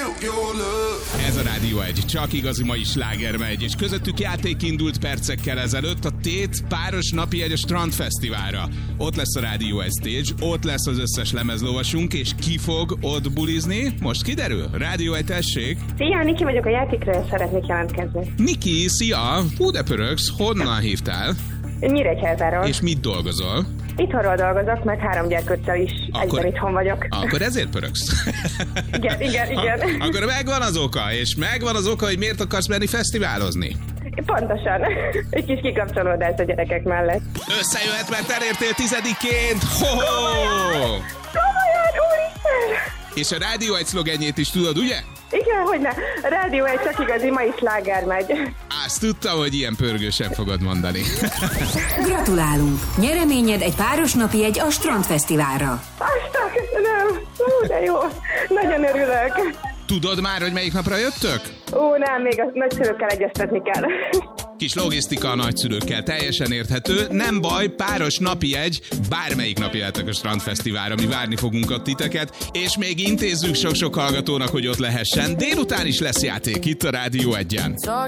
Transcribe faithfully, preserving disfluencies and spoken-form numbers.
Ez a Rádió egy, csak igazi mai slágermegy, és közöttük játék indult percekkel ezelőtt, a Tét páros napi egy a Strandfesztiválra. Ott lesz a Rádió egy stage, ott lesz az összes lemezlovasunk, és ki fog ott bulizni? Most kiderül? Rádió egy, tessék! Szia, Niki vagyok a játékra, és szeretnék jelentkezni. Niki, szia! Hú, de pörögsz, honnan hívtál? Nyíregyházáról. És mit dolgozol? Itthonról dolgozok, meg három gyerkőccel is Akkor- egyben itthon vagyok. Akkor ezért pörögsz. Igen, igen, igen. Ha, akkor megvan az oka, és megvan az oka, hogy miért akarsz menni fesztiválozni. Pontosan. Egy kis kikapcsolódás a gyerekek mellett. Összejöhet, mert elértél tizediként! Ho-ho! Komolyan, úristen! És a Rádió egy szlogenjét is tudod, ugye? Igen, hogyne. A Rádió egy, csak igazi mai sláger megy. Azt tudtam, hogy ilyen pörgősen fogod mondani. Gratulálunk! Nyereményed egy páros napi egy a Strandfesztiválra. Aztán köszönöm. Ú, de jó. Nagyon örülök. Tudod már, hogy melyik napra jöttök? Ó, nem, még a nagyszülőkkel egyeztetni kell. Kis logisztika a nagyszülőkkel, teljesen érthető. Nem baj, páros napi egy, bármelyik nap jöhetek a Strandfesztiválra, mi várni fogunk ott titeket, és még intézzük sok-sok hallgatónak, hogy ott lehessen. Délután is lesz játék itt a Rádió egyen.